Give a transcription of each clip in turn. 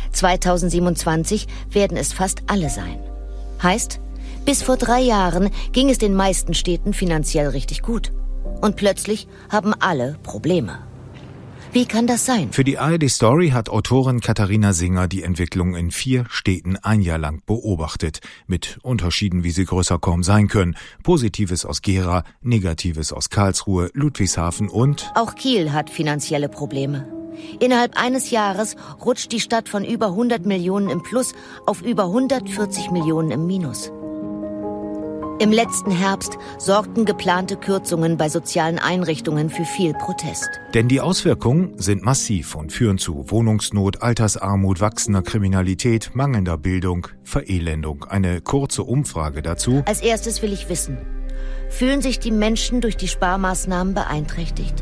2027 werden es fast alle sein. Heißt, bis vor 3 Jahren ging es den meisten Städten finanziell richtig gut. Und plötzlich haben alle Probleme. Wie kann das sein? Für die ARD Story hat Autorin Katharina Singer die Entwicklung in 4 Städten ein Jahr lang beobachtet. Mit Unterschieden, wie sie größer kaum sein können. Positives aus Gera, Negatives aus Karlsruhe, Ludwigshafen und... Auch Kiel hat finanzielle Probleme. Innerhalb eines Jahres rutscht die Stadt von über 100 Millionen im Plus auf über 140 Millionen im Minus. Im letzten Herbst sorgten geplante Kürzungen bei sozialen Einrichtungen für viel Protest. Denn die Auswirkungen sind massiv und führen zu Wohnungsnot, Altersarmut, wachsender Kriminalität, mangelnder Bildung, Verelendung. Eine kurze Umfrage dazu. Als erstes will ich wissen, fühlen sich die Menschen durch die Sparmaßnahmen beeinträchtigt?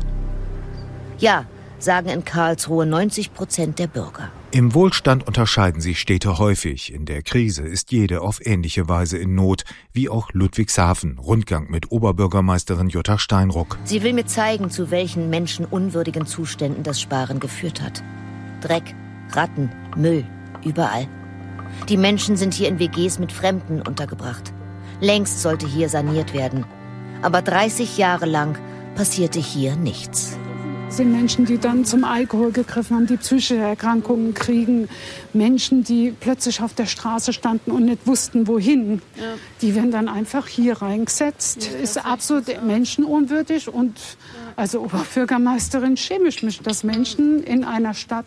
Ja, sagen in Karlsruhe 90% der Bürger. Im Wohlstand unterscheiden sich Städte häufig. In der Krise ist jede auf ähnliche Weise in Not, wie auch Ludwigshafen. Rundgang mit Oberbürgermeisterin Jutta Steinruck. Sie will mir zeigen, zu welchen menschenunwürdigen Zuständen das Sparen geführt hat. Dreck, Ratten, Müll, überall. Die Menschen sind hier in WGs mit Fremden untergebracht. Längst sollte hier saniert werden. Aber 30 Jahre lang passierte hier nichts. Es sind Menschen, die dann zum Alkohol gegriffen haben, die psychische Erkrankungen kriegen. Menschen, die plötzlich auf der Straße standen und nicht wussten, wohin. Ja. Die werden dann einfach hier reingesetzt. Ja, ist absolut menschenunwürdig. Und als Oberbürgermeisterin schäme ich mich, dass Menschen in einer Stadt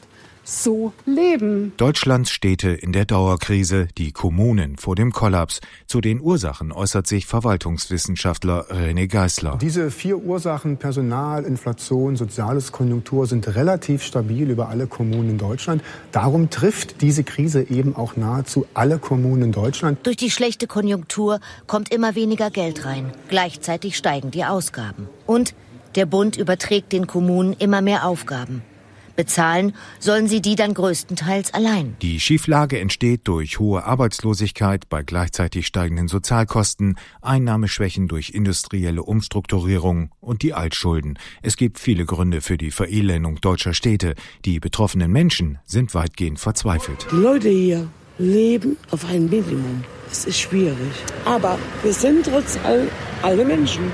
so leben. Deutschlands Städte in der Dauerkrise, die Kommunen vor dem Kollaps. Zu den Ursachen äußert sich Verwaltungswissenschaftler René Geisler. Diese 4 Ursachen, Personal, Inflation, soziales Konjunktur, sind relativ stabil über alle Kommunen in Deutschland. Darum trifft diese Krise eben auch nahezu alle Kommunen in Deutschland. Durch die schlechte Konjunktur kommt immer weniger Geld rein. Gleichzeitig steigen die Ausgaben. Und der Bund überträgt den Kommunen immer mehr Aufgaben. Bezahlen sollen sie die dann größtenteils allein. Die Schieflage entsteht durch hohe Arbeitslosigkeit bei gleichzeitig steigenden Sozialkosten, Einnahmeschwächen durch industrielle Umstrukturierung und die Altschulden. Es gibt viele Gründe für die Verelendung deutscher Städte. Die betroffenen Menschen sind weitgehend verzweifelt. Die Leute hier leben auf ein Minimum. Es ist schwierig. Aber wir sind trotz allem alle Menschen.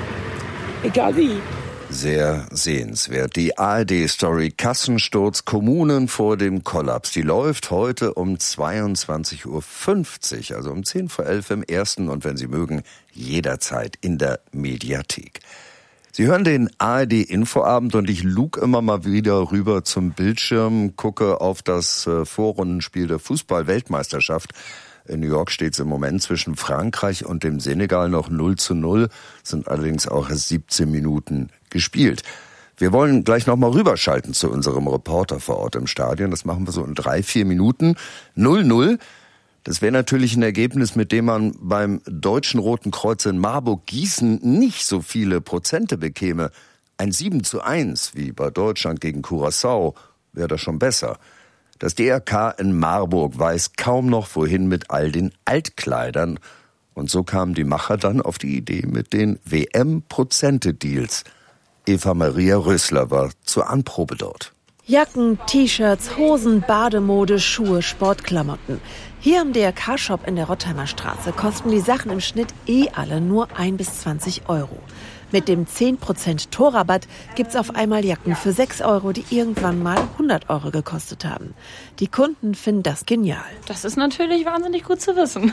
Egal wie. Sehr sehenswert. Die ARD-Story Kassensturz Kommunen vor dem Kollaps. Die läuft heute um 22.50 Uhr, also um 10 vor 11 im Ersten und wenn Sie mögen, jederzeit in der Mediathek. Sie hören den ARD-Infoabend und ich luge immer mal wieder rüber zum Bildschirm, gucke auf das Vorrundenspiel der Fußball-Weltmeisterschaft. In New York steht es im Moment zwischen Frankreich und dem Senegal noch 0:0, sind allerdings auch erst 17 Minuten gespielt. Wir wollen gleich nochmal rüberschalten zu unserem Reporter vor Ort im Stadion. Das machen wir so in 3-4 Minuten. 0:0. Das wäre natürlich ein Ergebnis, mit dem man beim Deutschen Roten Kreuz in Marburg-Gießen nicht so viele Prozente bekäme. Ein 7:1 wie bei Deutschland gegen Curaçao wäre das schon besser. Das DRK in Marburg weiß kaum noch, wohin mit all den Altkleidern. Und so kamen die Macher dann auf die Idee mit den WM-Prozente-Deals. Eva Maria Rösler war zur Anprobe dort. Jacken, T-Shirts, Hosen, Bademode, Schuhe, Sportklamotten. Hier im DRK-Shop in der Rottheimer Straße kosten die Sachen im Schnitt alle nur 1 bis 20 Euro. Mit dem 10% Torrabatt gibt's auf einmal Jacken für 6 Euro, die irgendwann mal 100 Euro gekostet haben. Die Kunden finden das genial. Das ist natürlich wahnsinnig gut zu wissen.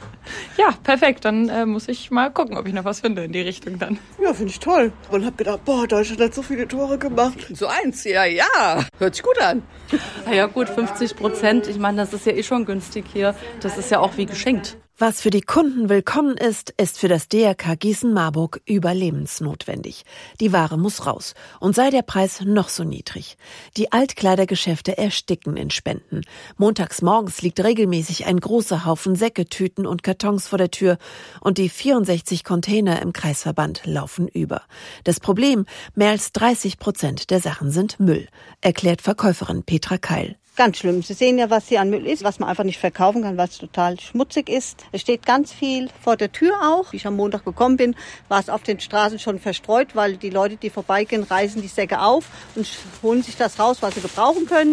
Ja, perfekt. Dann muss ich mal gucken, ob ich noch was finde in die Richtung dann. Ja, finde ich toll. Und hab gedacht, Deutschland hat so viele Tore gemacht. So eins, ja. Hört sich gut an. Ja gut, 50%. Ich meine, das ist ja schon günstig hier. Das ist ja auch wie geschenkt. Was für die Kunden willkommen ist, ist für das DRK Gießen-Marburg überlebensnotwendig. Die Ware muss raus und sei der Preis noch so niedrig. Die Altkleidergeschäfte ersticken in Spenden. Montags morgens liegt regelmäßig ein großer Haufen Säcke, Tüten und Kartons vor der Tür und die 64 Container im Kreisverband laufen über. Das Problem, mehr als 30% der Sachen sind Müll, erklärt Verkäuferin Petra Keil. Ganz schlimm. Sie sehen ja, was hier an Müll ist, was man einfach nicht verkaufen kann, was total schmutzig ist. Es steht ganz viel vor der Tür auch. Wie ich am Montag gekommen bin, war es auf den Straßen schon verstreut, weil die Leute, die vorbeigehen, reißen die Säcke auf und holen sich das raus, was sie gebrauchen können.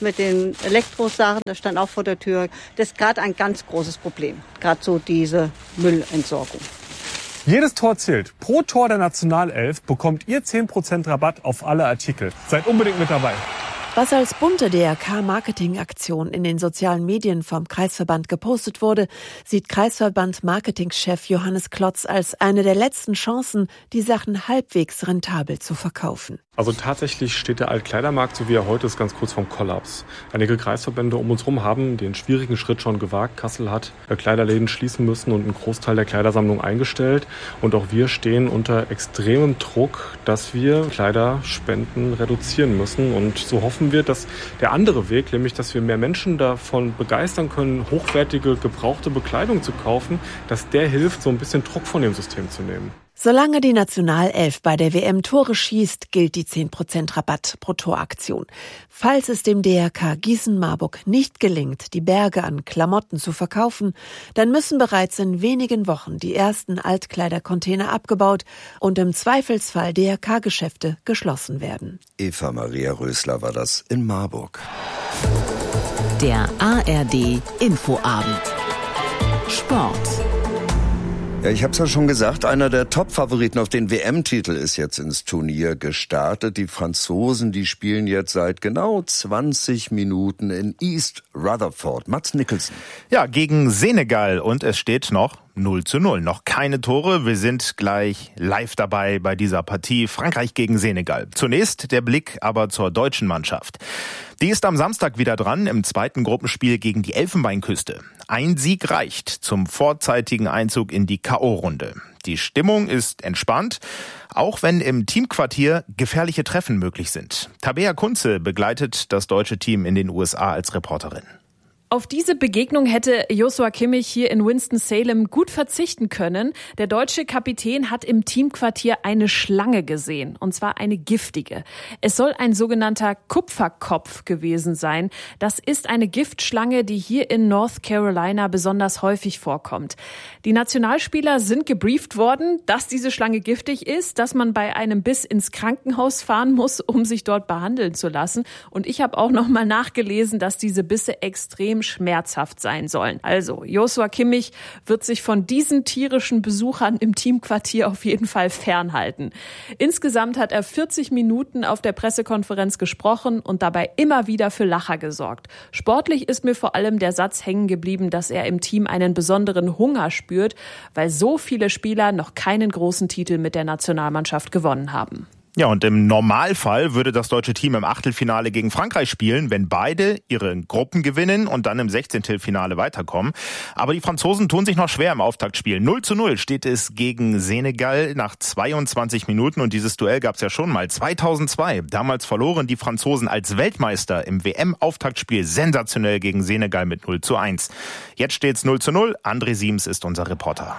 mit den Elektrosachen, das stand auch vor der Tür. Das ist gerade ein ganz großes Problem, gerade so diese Müllentsorgung. Jedes Tor zählt. Pro Tor der Nationalelf bekommt ihr 10% Rabatt auf alle Artikel. Seid unbedingt mit dabei. Was als bunte DRK-Marketing-Aktion in den sozialen Medien vom Kreisverband gepostet wurde, sieht Kreisverband-Marketingchef Johannes Klotz als eine der letzten Chancen, die Sachen halbwegs rentabel zu verkaufen. Also tatsächlich steht der Altkleidermarkt, so wie er heute ist, ganz kurz vorm Kollaps. Einige Kreisverbände um uns herum haben den schwierigen Schritt schon gewagt. Kassel hat Kleiderläden schließen müssen und einen Großteil der Kleidersammlung eingestellt. Und auch wir stehen unter extremem Druck, dass wir Kleiderspenden reduzieren müssen. Und so hoffen wir, dass der andere Weg, nämlich dass wir mehr Menschen davon begeistern können, hochwertige, gebrauchte Bekleidung zu kaufen, dass der hilft, so ein bisschen Druck von dem System zu nehmen. Solange die Nationalelf bei der WM Tore schießt, gilt die 10% Rabatt pro Toraktion. Falls es dem DRK Gießen-Marburg nicht gelingt, die Berge an Klamotten zu verkaufen, dann müssen bereits in wenigen Wochen die ersten Altkleidercontainer abgebaut und im Zweifelsfall DRK-Geschäfte geschlossen werden. Eva Maria Rösler war das in Marburg. Der ARD Infoabend. Sport. Ja, ich habe es ja schon gesagt, einer der Top-Favoriten auf den WM-Titel ist jetzt ins Turnier gestartet. Die Franzosen, die spielen jetzt seit genau 20 Minuten in East Rutherford. Mats Nicholson. Ja, gegen Senegal und es steht noch 0:0. Noch keine Tore. Wir sind gleich live dabei bei dieser Partie Frankreich gegen Senegal. Zunächst der Blick aber zur deutschen Mannschaft. Die ist am Samstag wieder dran im zweiten Gruppenspiel gegen die Elfenbeinküste. Ein Sieg reicht zum vorzeitigen Einzug in die K.O.-Runde. Die Stimmung ist entspannt, auch wenn im Teamquartier gefährliche Treffen möglich sind. Tabea Kunze begleitet das deutsche Team in den USA als Reporterin. Auf diese Begegnung hätte Joshua Kimmich hier in Winston-Salem gut verzichten können. Der deutsche Kapitän hat im Teamquartier eine Schlange gesehen, und zwar eine giftige. Es soll ein sogenannter Kupferkopf gewesen sein. Das ist eine Giftschlange, die hier in North Carolina besonders häufig vorkommt. Die Nationalspieler sind gebrieft worden, dass diese Schlange giftig ist, dass man bei einem Biss ins Krankenhaus fahren muss, um sich dort behandeln zu lassen. Und ich habe auch noch mal nachgelesen, dass diese Bisse extrem schmerzhaft sein sollen. Also, Joshua Kimmich wird sich von diesen tierischen Besuchern im Teamquartier auf jeden Fall fernhalten. Insgesamt hat er 40 Minuten auf der Pressekonferenz gesprochen und dabei immer wieder für Lacher gesorgt. Sportlich ist mir vor allem der Satz hängen geblieben, dass er im Team einen besonderen Hunger spürt, weil so viele Spieler noch keinen großen Titel mit der Nationalmannschaft gewonnen haben. Ja, und im Normalfall würde das deutsche Team im Achtelfinale gegen Frankreich spielen, wenn beide ihre Gruppen gewinnen und dann im 16. weiterkommen. Aber die Franzosen tun sich noch schwer im Auftaktspiel. 0:0 steht es gegen Senegal nach 22 Minuten und dieses Duell gab es ja schon mal 2002. Damals verloren die Franzosen als Weltmeister im WM-Auftaktspiel sensationell gegen Senegal mit 0:1. Jetzt steht's 0:0. André Siems ist unser Reporter.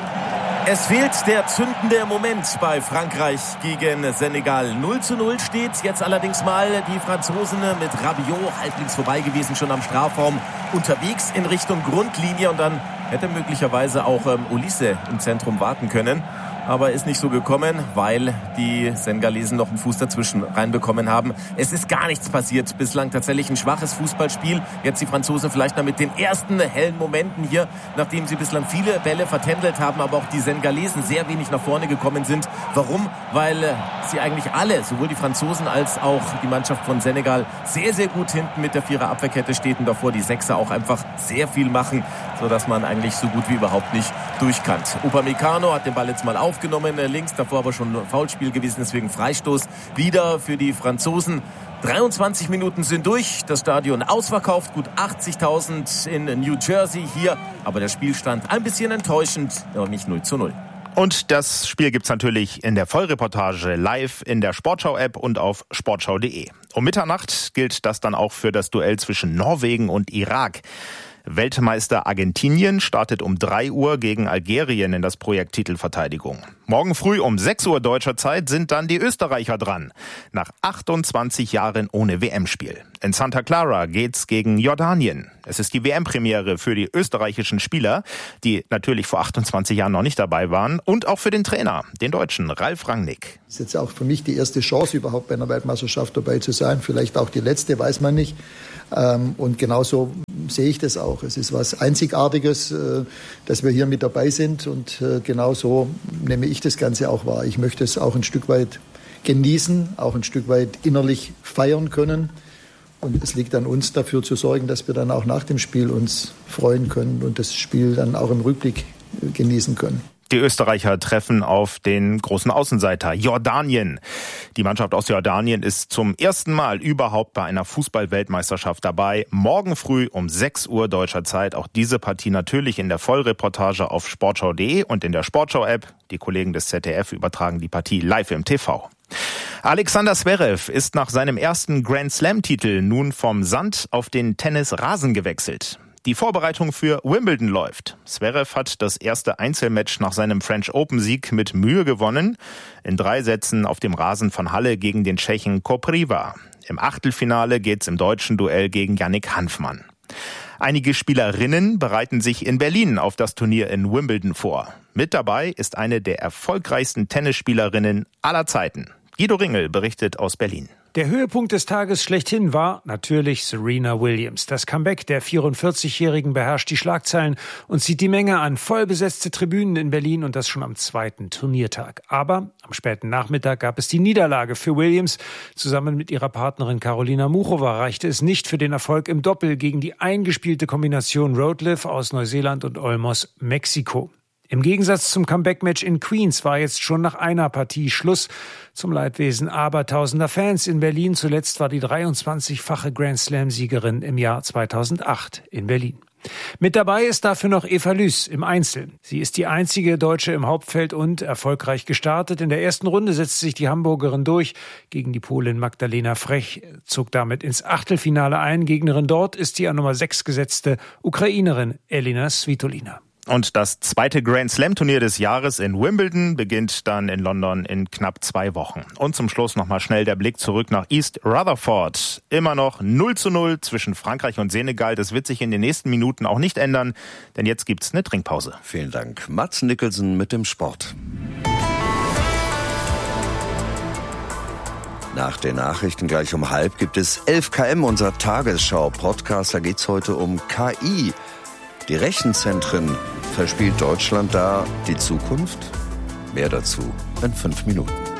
Es fehlt der zündende Moment bei Frankreich gegen Senegal. 0:0 steht jetzt allerdings mal. Die Franzosen mit Rabiot halblinks vorbei gewesen, schon am Strafraum unterwegs in Richtung Grundlinie. Und dann hätte möglicherweise auch Olise im Zentrum warten können. Aber ist nicht so gekommen, weil die Senegalesen noch einen Fuß dazwischen reinbekommen haben. Es ist gar nichts passiert. Bislang tatsächlich ein schwaches Fußballspiel. Jetzt die Franzosen vielleicht noch mit den ersten hellen Momenten hier, nachdem sie bislang viele Bälle vertändelt haben, aber auch die Senegalesen sehr wenig nach vorne gekommen sind. Warum? Weil sie eigentlich alle, sowohl die Franzosen als auch die Mannschaft von Senegal, sehr, sehr gut hinten mit der Vierer-Abwehrkette steht und davor die Sechser auch einfach sehr viel machen, sodass man eigentlich so gut wie überhaupt nicht durch kann. Upamecano hat den Ball jetzt mal aufgenommen, links, davor aber schon ein Foulspiel gewesen, deswegen Freistoß wieder für die Franzosen. 23 Minuten sind durch, das Stadion ausverkauft, gut 80.000 in New Jersey hier, aber der Spielstand ein bisschen enttäuschend, nämlich 0:0. Und das Spiel gibt's natürlich in der Vollreportage live in der Sportschau-App und auf sportschau.de. Um Mitternacht gilt das dann auch für das Duell zwischen Norwegen und Irak. Weltmeister Argentinien startet um 3 Uhr gegen Algerien in das Projekt Titelverteidigung. Morgen früh um 6 Uhr deutscher Zeit sind dann die Österreicher dran. Nach 28 Jahren ohne WM-Spiel. In Santa Clara geht's gegen Jordanien. Es ist die WM-Premiere für die österreichischen Spieler, die natürlich vor 28 Jahren noch nicht dabei waren. Und auch für den Trainer, den Deutschen Ralf Rangnick. Das ist jetzt auch für mich die erste Chance, überhaupt bei einer Weltmeisterschaft dabei zu sein. Vielleicht auch die letzte, weiß man nicht. Und genauso sehe ich das auch. Es ist was Einzigartiges, dass wir hier mit dabei sind. Und genauso nehme ich das Ganze auch wahr. Ich möchte es auch ein Stück weit genießen, auch ein Stück weit innerlich feiern können. Und es liegt an uns, dafür zu sorgen, dass wir dann auch nach dem Spiel uns freuen können und das Spiel dann auch im Rückblick genießen können. Die Österreicher treffen auf den großen Außenseiter Jordanien. Die Mannschaft aus Jordanien ist zum ersten Mal überhaupt bei einer Fußball-Weltmeisterschaft dabei. Morgen früh um 6 Uhr deutscher Zeit. Auch diese Partie natürlich in der Vollreportage auf sportschau.de und in der Sportschau-App. Die Kollegen des ZDF übertragen die Partie live im TV. Alexander Zverev ist nach seinem ersten Grand-Slam-Titel nun vom Sand auf den Tennisrasen gewechselt. Die Vorbereitung für Wimbledon läuft. Zverev hat das erste Einzelmatch nach seinem French Open-Sieg mit Mühe gewonnen. In 3 Sätzen auf dem Rasen von Halle gegen den Tschechen Kopriva. Im Achtelfinale geht's im deutschen Duell gegen Yannick Hanfmann. Einige Spielerinnen bereiten sich in Berlin auf das Turnier in Wimbledon vor. Mit dabei ist eine der erfolgreichsten Tennisspielerinnen aller Zeiten. Guido Ringel berichtet aus Berlin. Der Höhepunkt des Tages schlechthin war natürlich Serena Williams. Das Comeback der 44-Jährigen beherrscht die Schlagzeilen und zieht die Menge an. Vollbesetzte Tribünen in Berlin und das schon am 2. Turniertag. Aber am späten Nachmittag gab es die Niederlage für Williams. Zusammen mit ihrer Partnerin Karolina Muchova reichte es nicht für den Erfolg im Doppel gegen die eingespielte Kombination Roetlev aus Neuseeland und Olmos, Mexiko. Im Gegensatz zum Comeback-Match in Queens war jetzt schon nach einer Partie Schluss. Zum Leidwesen abertausender Fans in Berlin. Zuletzt war die 23-fache Grand-Slam-Siegerin im Jahr 2008 in Berlin. Mit dabei ist dafür noch Eva Lüß im Einzel. Sie ist die einzige Deutsche im Hauptfeld und erfolgreich gestartet. In der ersten Runde setzte sich die Hamburgerin durch gegen die Polin Magdalena Frech, zog damit ins Achtelfinale ein. Gegnerin dort ist die an Nummer 6 gesetzte Ukrainerin Elina Svitolina. Und das zweite Grand-Slam-Turnier des Jahres in Wimbledon beginnt dann in London in knapp 2 Wochen. Und zum Schluss nochmal schnell der Blick zurück nach East Rutherford. Immer noch 0:0 zwischen Frankreich und Senegal. Das wird sich in den nächsten Minuten auch nicht ändern, denn jetzt gibt's eine Trinkpause. Vielen Dank. Mats Nicholson mit dem Sport. Nach den Nachrichten gleich um 12:30 gibt es 11 km, unser Tagesschau-Podcast. Da geht's heute um KI. Die Rechenzentren, verspielt Deutschland da die Zukunft? Mehr dazu in 5 Minuten.